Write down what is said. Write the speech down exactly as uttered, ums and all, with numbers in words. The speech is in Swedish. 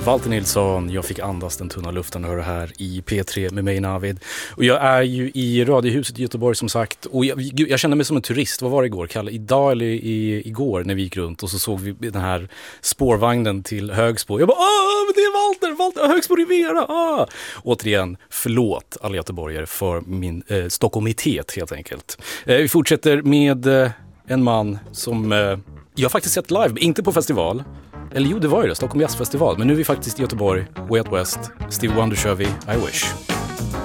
Walter Nilsson, jag fick andas den tunna luften och höra här i P tre med mig Navid. Och jag är ju i Radiohuset i Göteborg som sagt. Och jag, jag kände mig som en turist. Vad var det igår, Kalle? Idag eller i, igår när vi gick runt och så såg vi den här spårvagnen till Högsbo. Jag bara, åh, men det är Walter, Walter, Högsbo Rivera. Ah. Återigen, förlåt alla göteborgare för min eh, stockholmitet helt enkelt. Eh, vi fortsätter med eh, en man som eh, jag faktiskt sett live, inte på festival. Eller jo, det var ju det, Stockholm Jazzfestival. Men nu är vi faktiskt i Göteborg, Way Out West. Stevie Wonder kör vi, I Wish.